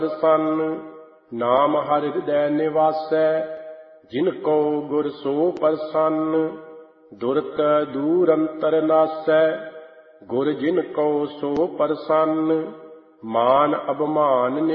ਸੰਨ। ਨਾਮ ਹਰਿ ਹਿਰਦੈ ਨਿਵਾਸੈ, ਜਿਨ ਕੋ ਗੁਰ ਸੋ ਪ੍ਰਸੰਨ। ਦੁਰਤ ਦੂਰ ਅੰਤਰ ਨਾਸੈ, ਗੁਰ ਜਿਨ ਕੋ ਸੋ ਪ੍ਰਸੰਨ। ਮਾਨ ਅਭਿਮਾਨ